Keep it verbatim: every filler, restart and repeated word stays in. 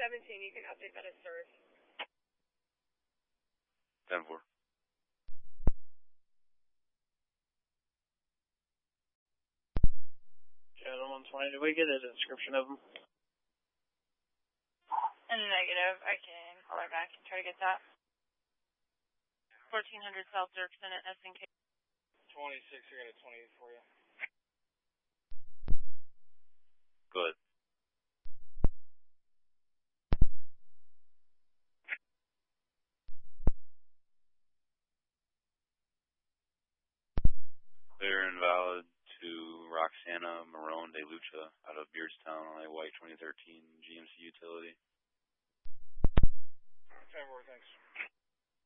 seventeen, you can update that as served. ten four. Channel one twenty, did we get a description of them? In the negative, I can call her back and try to get that. fourteen hundred South Dirksen at S N K. twenty-six, I got a twenty-eight for you. Good. They're invalid to Roxana Marone de Lucha out of Beardstown on a white twenty thirteen G M C utility. ten four, thanks.